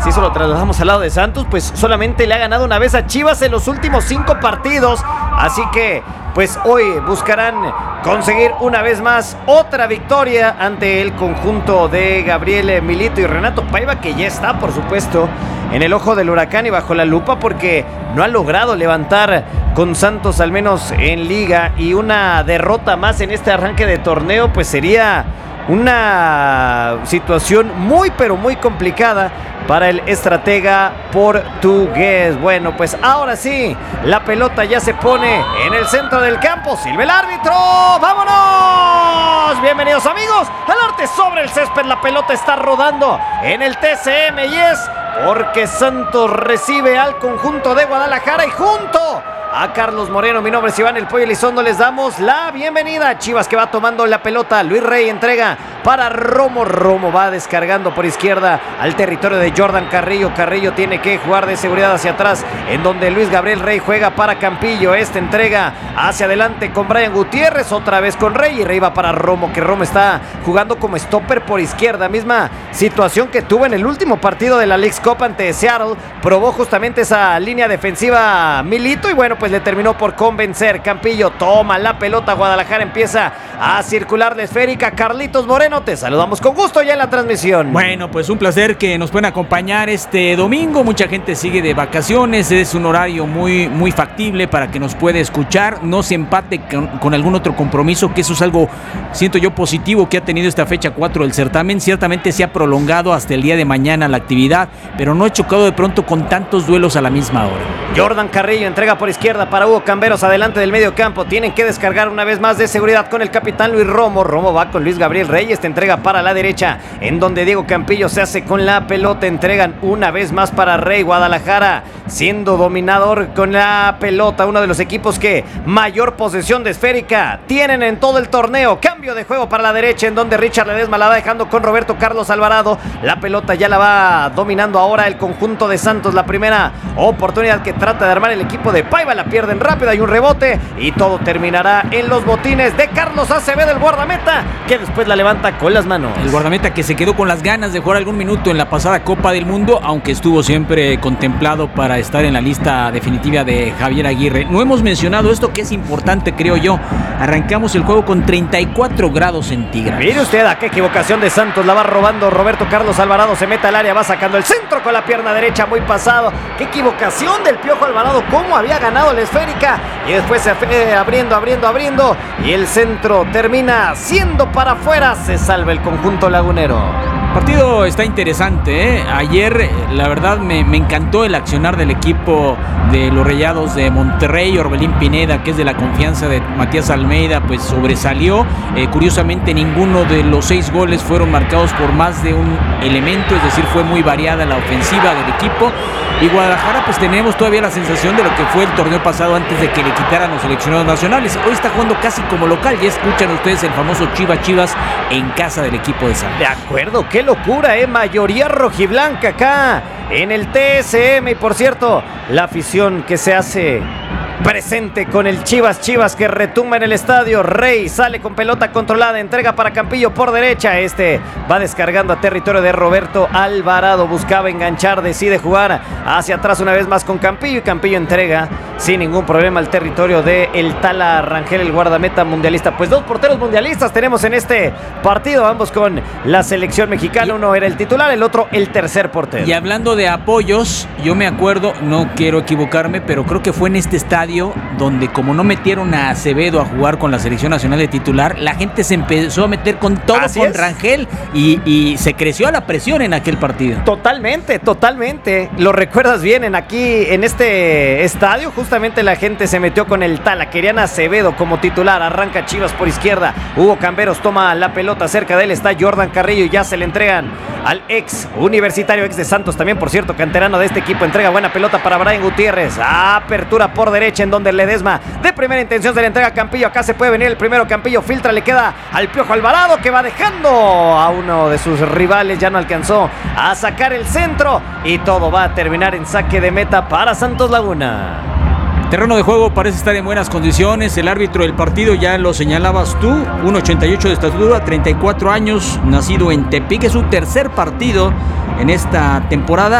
Si eso lo trasladamos al lado de Santos, pues solamente le ha ganado una vez a Chivas en los últimos 5 partidos. Así que, pues hoy buscarán conseguir una vez más otra victoria ante el conjunto de Gabriel Milito y Renato Paiva, que ya está, por supuesto, en el ojo del huracán y bajo la lupa porque no ha logrado levantar con Santos, al menos en liga, y una derrota más en este arranque de torneo pues sería una situación muy pero muy complicada para el estratega portugués. Bueno, pues ahora sí, la pelota ya se pone en el centro del campo. Silba el árbitro. ¡Vámonos! Bienvenidos, amigos, al arte sobre el césped. La pelota está rodando en el TCM y es porque Santos recibe al conjunto de Guadalajara y junto a Carlos Moreno, mi nombre es Iván El Pollo Elizondo, les damos la bienvenida. Chivas que va tomando la pelota, Luis Rey entrega para Romo, Romo va descargando por izquierda al territorio de Jordan Carrillo, Carrillo tiene que jugar de seguridad hacia atrás, en donde Luis Gabriel Rey juega para Campillo, entrega hacia adelante con Brian Gutiérrez, otra vez con Rey, y Rey va para Romo, que Romo está jugando como stopper por izquierda, misma situación que tuvo en el último partido de la Leagues Cup ante Seattle, probó justamente esa línea defensiva Milito, y bueno, pues le terminó por convencer. Campillo toma la pelota, Guadalajara empieza a circular la esférica. Carlitos Moreno, te saludamos con gusto ya en la transmisión. Bueno, pues un placer que nos puedan acompañar este domingo. Mucha gente sigue de vacaciones, es un horario muy factible para que nos pueda escuchar, no se empate con algún otro compromiso, que eso es algo, siento yo, positivo que ha tenido esta fecha 4 del certamen. Ciertamente se ha prolongado hasta el día de mañana la actividad, pero no ha chocado de pronto con tantos duelos a la misma hora. Jordan Carrillo entrega por izquierda para Hugo Camberos adelante del medio campo. Tienen que descargar una vez más de seguridad con el capitán Luis Romo. Romo va con Luis Gabriel Reyes. Te entrega para la derecha, en donde Diego Campillo se hace con la pelota. Entregan una vez más para Rey. Guadalajara siendo dominador con la pelota. Uno de los equipos que mayor posesión de esférica tienen en todo el torneo. Cambio de juego para la derecha, en donde Richard Ledesma la va dejando con Roberto Carlos Alvarado. La pelota ya la va dominando ahora el conjunto de Santos. La primera oportunidad que trata de armar el equipo de Paiva la pierden rápido, hay un rebote y todo terminará en los botines de Carlos Acevedo, el guardameta, que después la levanta con las manos. El guardameta que se quedó con las ganas de jugar algún minuto en la pasada Copa del Mundo, aunque estuvo siempre contemplado para estar en la lista definitiva de Javier Aguirre. No hemos mencionado esto que es importante, creo yo. Arrancamos el juego con 34 grados centígrados. Mire usted a qué equivocación de Santos, la va robando Roberto Carlos Alvarado, se mete al área, va sacando el centro con la pierna derecha, muy pasado. Qué equivocación del Piojo Alvarado, cómo había ganado la esférica y después se fue abriendo y el centro termina siendo para afuera. Se salva el conjunto lagunero. El partido está interesante, ¿eh? Ayer la verdad me encantó el accionar del equipo de los Rayados de Monterrey. Orbelín Pineda, que es de la confianza de Matías Almeida, pues sobresalió. Curiosamente ninguno de los 6 goles fueron marcados por más de un elemento, es decir, fue muy variada la ofensiva del equipo. Y Guadalajara pues tenemos todavía la sensación de lo que fue el torneo pasado antes de que le quitaran los seleccionados nacionales. Hoy está jugando casi como local. Ya escuchan ustedes el famoso Chivas en casa del equipo de Santos. De acuerdo, qué locura, mayoría rojiblanca acá en el TSM. Y por cierto, la afición que se hace presente con el Chivas que retumba en el estadio. Rey sale con pelota controlada, entrega para Campillo por derecha, va descargando a territorio de Roberto Alvarado, buscaba enganchar, decide jugar hacia atrás una vez más con Campillo y Campillo entrega sin ningún problema al territorio de el Tala Rangel, el guardameta mundialista. Pues 2 porteros mundialistas tenemos en este partido, ambos con la selección mexicana. Uno era el titular, el otro el tercer portero. Y hablando de apoyos, yo me acuerdo, no quiero equivocarme, pero creo que fue en este estadio donde, como no metieron a Acevedo a jugar con la selección nacional de titular, la gente se empezó a meter con todo con Rangel y se creció a la presión en aquel partido. Totalmente, lo recuerdas bien, en este estadio justamente la gente se metió con el Tala, querían a Acevedo como titular. Arranca Chivas por izquierda, Hugo Camberos toma la pelota, cerca de él está Jordan Carrillo y ya se le entregan al ex universitario, ex de Santos también, por cierto, canterano de este equipo. Entrega buena pelota para Brian Gutiérrez, apertura por derecha, en donde Ledesma de primera intención se le entrega a Campillo. Acá se puede venir el primero, Campillo filtra, le queda al Piojo Alvarado, que va dejando a uno de sus rivales, ya no alcanzó a sacar el centro y todo va a terminar en saque de meta para Santos Laguna. Terreno de juego parece estar en buenas condiciones. El árbitro del partido, ya lo señalabas tú, 1.88 de estatura, 34 años, nacido en Tepic. Es su tercer partido en esta temporada.